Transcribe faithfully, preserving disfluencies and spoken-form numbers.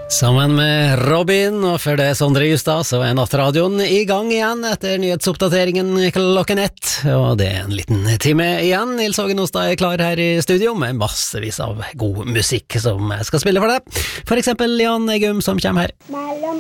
Sammen med Robin, og før det Sondre Justad, så er nattradioen i gang igjen etter nyhetsoppdateringen klokken ett, og det er en liten time igjen. Nils Hågen Ostad er klar her i studio med massevis av god musikk som jeg skal spille for deg. For eksempel Jan Egum som kommer her.